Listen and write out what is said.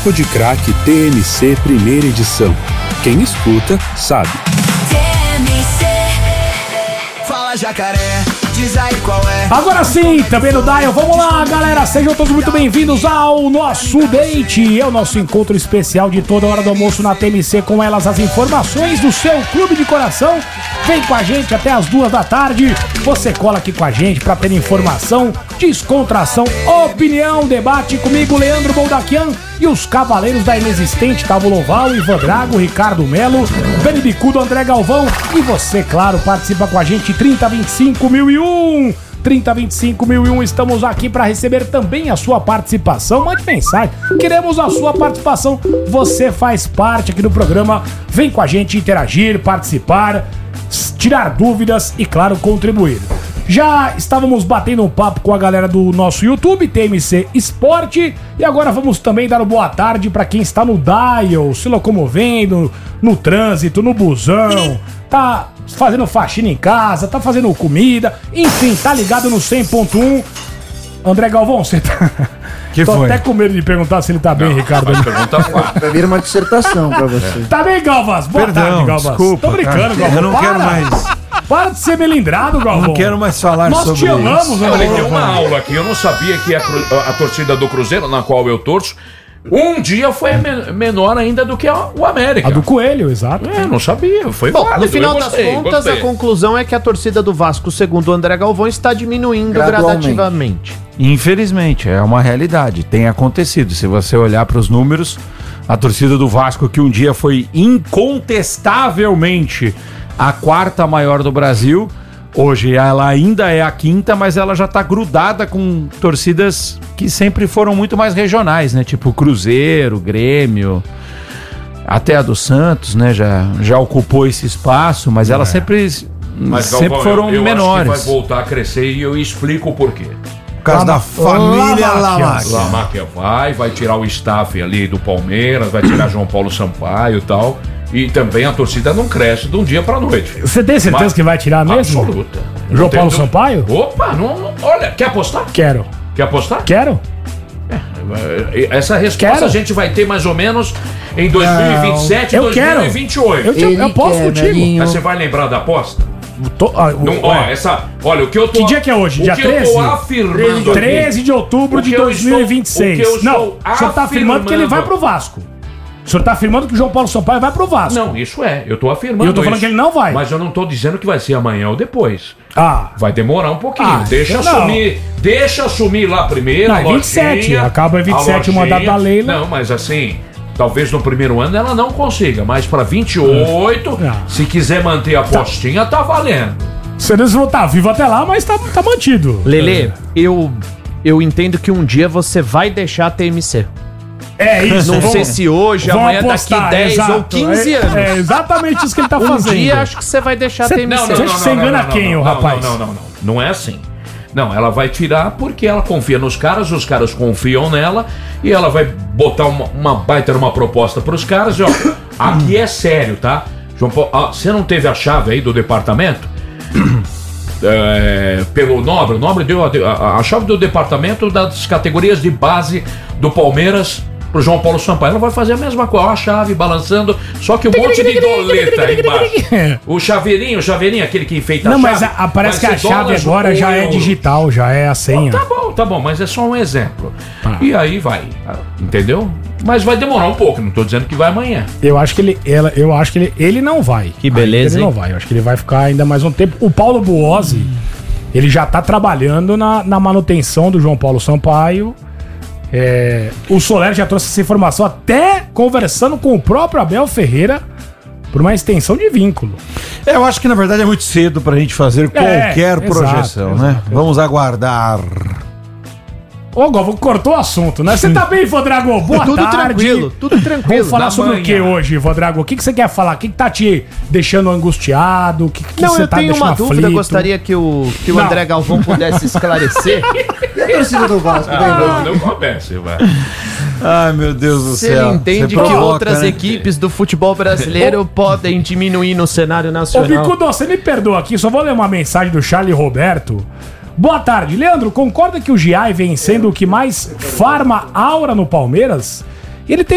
Papo de Craque TMC Primeira Edição. Quem escuta, sabe. TMC. Fala, jacaré, diz aí qual é. Agora sim, também no Dial. Vamos lá, galera. Sejam todos muito bem-vindos ao nosso Date. É o nosso encontro especial de toda hora do almoço na TMC. Com elas, as informações do seu clube de coração. Vem com a gente até as 2 da tarde. Você cola aqui com a gente para ter informação, descontração, opinião, debate comigo, Leandro Boldaquian, e os cavaleiros da inexistente Cabo Loval, Ivan Drago, Ricardo Melo, Benedicudo, André Galvão. E você, claro, participa com a gente 3025.001. 3025.001, estamos aqui para receber também a sua participação. Mande mensagem, queremos a sua participação. Você faz parte aqui do programa. Vem com a gente interagir, participar, tirar dúvidas e, claro, contribuir. Já estávamos batendo um papo com a galera do nosso YouTube, TMC Esporte, e agora vamos também dar uma boa tarde para quem está no Dial, se locomovendo, no trânsito, no busão, tá fazendo faxina em casa, tá fazendo comida, enfim, tá ligado no 100.1. André Galvão, você tá... Que Tô foi? até com medo de perguntar se ele tá bem, Ricardo. Pergunta fácil. Vai vir uma dissertação pra você. Tá bem, Galvas? Boa tarde, Galvas. Desculpa, tô brincando, cara. Galvão. Eu não quero mais. Para de ser melindrado, Galvão. Não quero mais falar Nós sobre te amamos, isso. né, Olha, tem Galvão? uma aula aqui. Eu não sabia que a torcida do Cruzeiro, na qual eu torço, um dia foi menor ainda do que o América. A do Coelho, exato. É, não sabia. Foi Bom, válido, no final eu das gostei, contas, gostei. a conclusão é que a torcida do Vasco, segundo o André Galvão, está diminuindo Gradualmente. gradativamente. Infelizmente, é uma realidade. Tem acontecido. Se você olhar para os números, a torcida do Vasco, que um dia foi incontestavelmente a 4ª maior do Brasil, hoje ela ainda é a 5ª, mas ela já está grudada com torcidas que sempre foram muito mais regionais, né? Tipo Cruzeiro, Grêmio, até a do Santos, né? Já ocupou esse espaço, mas elas sempre Galvão, foram eu menores. acho que vai voltar a crescer e eu explico o porquê. Por causa da família Lamáquia. Lamáquia. Lamáquia vai tirar o staff ali do Palmeiras, vai tirar João Paulo Sampaio e tal. E também a torcida não cresce de um dia pra noite. Filho. Você tem certeza Mas- que vai tirar mesmo? Absoluta. João Não tem Paulo dúvida. Sampaio? Opa, olha, quer apostar? Quero. Quer apostar? Quero? Essa resposta Quero. a gente vai ter mais ou menos em 2027 e Eu quero. 2028. Eu aposto contigo. Mas você vai lembrar da aposta? Não, Ué, olha, o que eu tô... Que dia que é hoje? O Dia que 13? eu tô afirmando 13 de outubro O de que eu estou- 2026. o que eu Não, estou o senhor tá afirmando que ele vai pro Vasco. O senhor tá afirmando que o João Paulo Sampaio vai pro Vasco. Não, isso é, eu tô afirmando E eu tô falando isso. que ele não vai. Mas eu não tô dizendo que vai ser amanhã ou depois. Ah, Vai demorar um pouquinho. Ah, deixa não. assumir lá primeiro. Não, a é 27, lojinha, acaba em 27 o a mandato da Leila. Não, mas assim, talvez no primeiro ano ela não consiga, mas pra 28, Não. se quiser manter a postinha, tá valendo. você não tá vivo até lá, mas tá mantido. Lelê, eu entendo que um dia você vai deixar a TMC. É isso. Não vamos- sei se hoje, vamos amanhã, apostar, daqui 10 ou exato. 15 anos. É exatamente isso que ele tá Um fazendo. dia acho que você vai deixar a Cê- TMC. Você acha que você engana quem, ô rapaz? Não é assim. Não, ela vai tirar porque ela confia nos caras, os caras confiam nela e ela vai botar uma baita numa proposta pros caras e ó, aqui é sério, tá? João Paulo, você não teve a chave aí do departamento? Pelo Nobre, o Nobre deu a chave do departamento das categorias de base do Palmeiras pro João Paulo Sampaio. Ela vai fazer a mesma coisa, ó, a chave balançando, só que um monte de doleta aí embaixo. O chaveirinho, aquele que enfeita Não, a mas chave. parece que vai a ser chave dólares agora ou já é euros. digital, já é a senha. Tá bom, mas é só um exemplo. E aí vai, entendeu? Mas vai demorar um pouco, não tô dizendo que vai amanhã. Eu acho que ele não vai. Que beleza, Ele não hein? vai. Eu acho que ele vai ficar ainda mais um tempo. O Paulo Buozzi, ele já tá trabalhando na manutenção do João Paulo Sampaio. O Soler já trouxe essa informação, até conversando com o próprio Abel Ferreira por uma extensão de vínculo. Eu acho que na verdade é muito cedo pra gente fazer qualquer exato, projeção, né? exato. Vamos aguardar. Ô, Galvão, cortou o assunto, né? Você tá bem, Vodrago? Boa Tudo tarde. tranquilo, tudo tranquilo. Vamos falar Da sobre manhã. o que hoje, Vodrago? O que você quer falar? O que tá te deixando angustiado? O que Não, você eu tá tenho deixando uma dúvida, aflito? gostaria que o Não. André Galvão pudesse esclarecer. E a torcida do Vasco? Não comece, vai. Ai, meu Deus do Se céu. ele entende Você que provoca, outras né? equipes do futebol brasileiro podem diminuir no cenário Ô, nacional. Bicudo, você me perdoa aqui, só vou ler uma mensagem do Charlie Roberto. Boa tarde, Leandro, concorda que o Giai vem sendo o que mais farma aura no Palmeiras? Ele tem